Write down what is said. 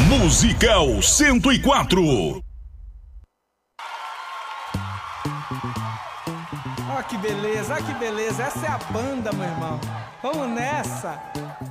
Musical 104. Ó que beleza, essa é a banda, meu irmão. Vamos nessa.